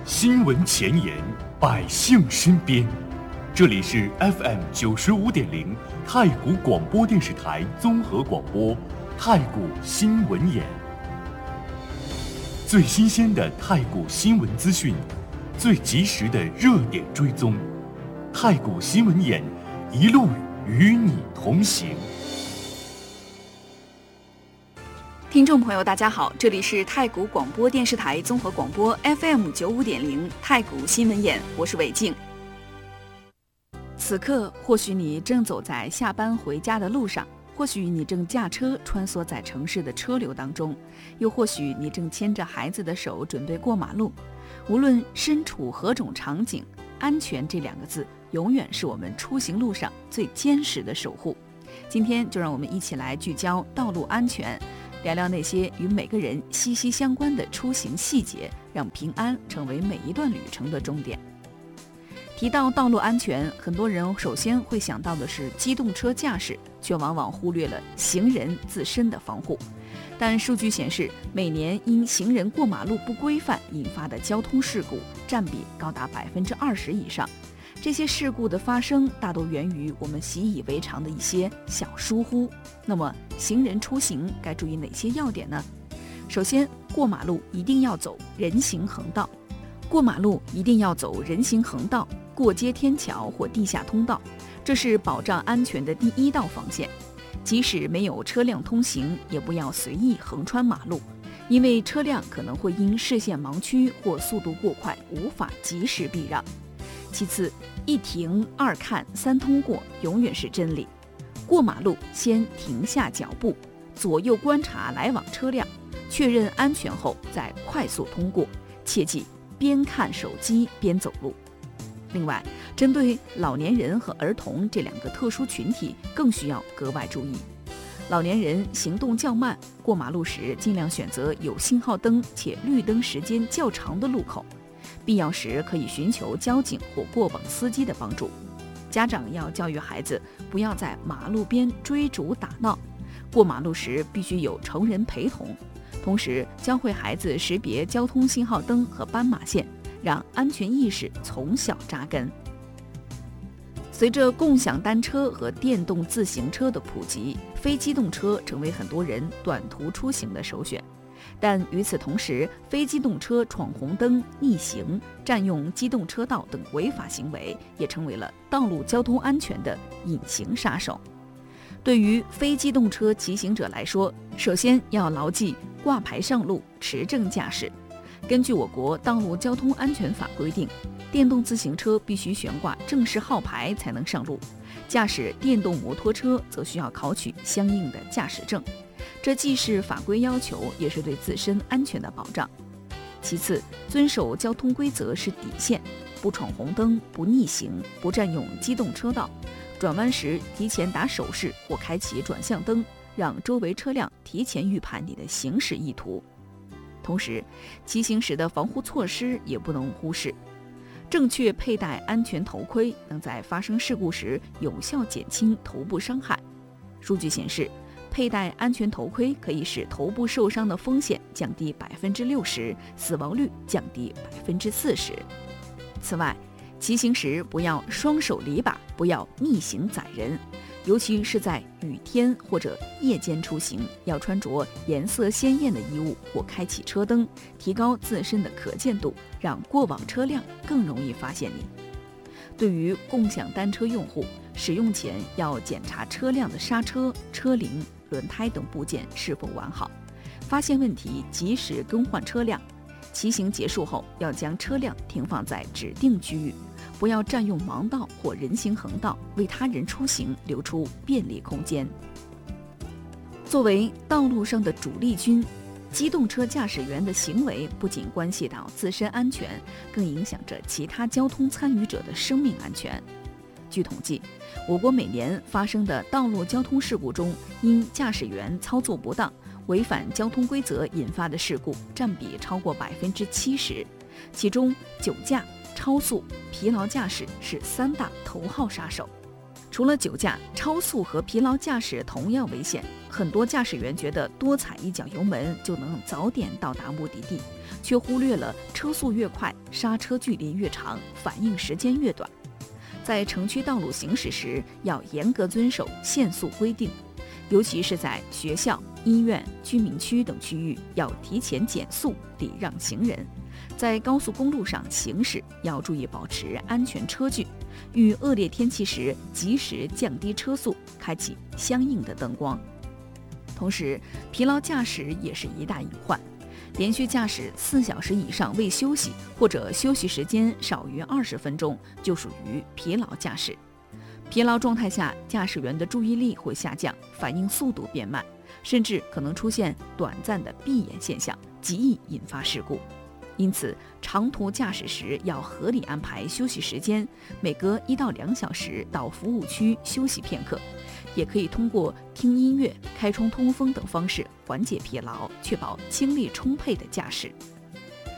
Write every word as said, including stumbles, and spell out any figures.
新闻前沿，百姓身边。这里是 F M 九十五点零太谷广播电视台综合广播，太谷新闻眼。最新鲜的太谷新闻资讯，最及时的热点追踪，太谷新闻眼一路与你同行。 听众朋友大家好，这里是太谷广播电视台综合广播 F M 九五点零太谷新闻眼，我是韦静。此刻或许你正走在下班回家的路上，或许你正驾车穿梭在城市的车流当中，又或许你正牵着孩子的手准备过马路。无论身处何种场景，安全这两个字永远是我们出行路上最坚实的守护。今天就让我们一起来聚焦道路安全，聊聊那些与每个人息息相关的出行细节，让平安成为每一段旅程的终点。提到道路安全，很多人首先会想到的是机动车驾驶，却往往忽略了行人自身的防护。但数据显示，每年因行人过马路不规范引发的交通事故占比高达百分之二十以上。这些事故的发生大都源于我们习以为常的一些小疏忽。那么，行人出行该注意哪些要点呢？首先，过马路一定要走人行横道。过马路一定要走人行横道、过街天桥或地下通道，这是保障安全的第一道防线。即使没有车辆通行，也不要随意横穿马路，因为车辆可能会因视线盲区或速度过快，无法及时避让。其次，一停二看三通过永远是真理。过马路先停下脚步，左右观察来往车辆，确认安全后再快速通过，切记边看手机边走路。另外，针对老年人和儿童这两个特殊群体，更需要格外注意。老年人行动较慢，过马路时尽量选择有信号灯且绿灯时间较长的路口，必要时可以寻求交警或过往司机的帮助。家长要教育孩子不要在马路边追逐打闹，过马路时必须有成人陪同，同时教会孩子识别交通信号灯和斑马线，让安全意识从小扎根。随着共享单车和电动自行车的普及，非机动车成为很多人短途出行的首选。但与此同时，非机动车闯红灯、逆行、占用机动车道等违法行为也成为了道路交通安全的隐形杀手。对于非机动车骑行者来说，首先要牢记挂牌上路、持证驾驶。根据我国道路交通安全法规定，电动自行车必须悬挂正式号牌才能上路，驾驶电动摩托车则需要考取相应的驾驶证。这既是法规要求，也是对自身安全的保障。其次，遵守交通规则是底线，不闯红灯、不逆行、不占用机动车道，转弯时提前打手势或开启转向灯，让周围车辆提前预判你的行驶意图。同时，骑行时的防护措施也不能忽视。正确佩戴安全头盔，能在发生事故时有效减轻头部伤害。数据显示，佩戴安全头盔可以使头部受伤的风险降低百分之六十，死亡率降低百分之四十。此外，骑行时不要双手离把，不要逆行载人，尤其是在雨天或者夜间出行，要穿着颜色鲜艳的衣物或开启车灯，提高自身的可见度，让过往车辆更容易发现你。对于共享单车用户，使用前要检查车辆的刹车、车铃、轮胎等部件是否完好，发现问题及时更换车辆。骑行结束后，要将车辆停放在指定区域，不要占用盲道或人行横道，为他人出行留出便利空间。作为道路上的主力军，机动车驾驶员的行为不仅关系到自身安全，更影响着其他交通参与者的生命安全。据统计，我国每年发生的道路交通事故中，因驾驶员操作不当、违反交通规则引发的事故占比超过百分之七十，其中酒驾、超速、疲劳驾驶是三大头号杀手。 除了酒驾，超速和疲劳驾驶同样危险。很多驾驶员觉得多踩一脚油门就能早点到达目的地，却忽略了车速越快，刹车距离越长，反应时间越短。在城区道路行驶时，要严格遵守限速规定，尤其是在学校、医院、居民区等区域，要提前减速，礼让行人。在高速公路上行驶，要注意保持安全车距，遇恶劣天气时及时降低车速，开启相应的灯光。同时，疲劳驾驶也是一大隐患。连续驾驶四小时以上未休息，或者休息时间少于二十分钟，就属于疲劳驾驶。疲劳状态下，驾驶员的注意力会下降，反应速度变慢，甚至可能出现短暂的闭眼现象，极易引发事故。因此，长途驾驶时要合理安排休息时间，每隔一到两小时到服务区休息片刻。也可以通过听音乐、开窗通风等方式缓解疲劳，确保精力充沛的驾驶。